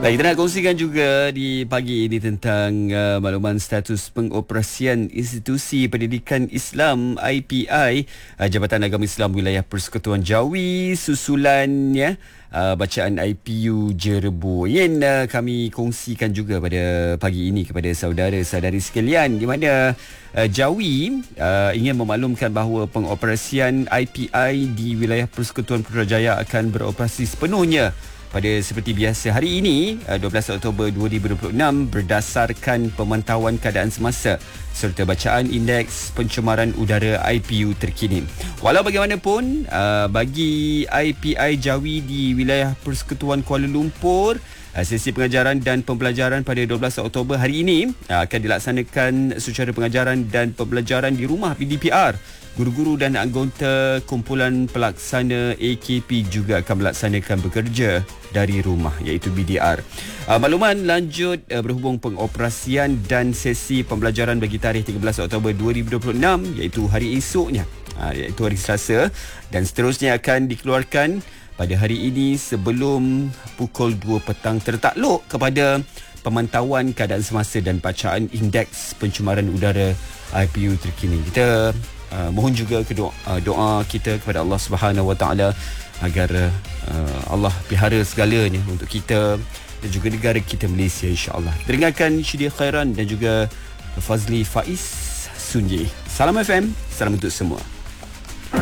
Baik, kita nak kongsikan juga di pagi ini tentang makluman status pengoperasian Institusi Pendidikan Islam IPI Jabatan Agama Islam Wilayah Persekutuan Jawi susulan bacaan IPU Jerebu. Ingin kami kongsikan juga pada pagi ini kepada saudara-saudari sekalian di mana Jawi ingin memaklumkan bahawa pengoperasian IPI di wilayah Persekutuan Putrajaya akan beroperasi sepenuhnya pada seperti biasa hari ini 12 Oktober 2026 berdasarkan pemantauan keadaan semasa serta bacaan indeks pencemaran udara IPU terkini. Walau bagaimanapun bagi IPI Jawi di wilayah Persekutuan Kuala Lumpur, sesi pengajaran dan pembelajaran pada 12 Oktober hari ini akan dilaksanakan secara pengajaran dan pembelajaran di rumah PDPR. Guru-guru dan anggota kumpulan pelaksana AKP juga akan melaksanakan bekerja dari rumah iaitu BDR. Makluman lanjut berhubung pengoperasian dan sesi pembelajaran bagi tarikh 13 Oktober 2026 iaitu hari esoknya, iaitu hari Selasa, dan seterusnya akan dikeluarkan pada hari ini sebelum pukul 2 petang tertakluk kepada pemantauan keadaan semasa dan bacaan indeks pencemaran udara IPU terkini. Kita mohon juga doa kita kepada Allah Subhanahu Wa Taala agar Allah pelihara segalanya untuk kita dan juga negara kita Malaysia, insya-Allah. Kita dengarkan Syedi Khairan dan juga Fazli Faiz Sunyi. Salam FM, salam untuk semua.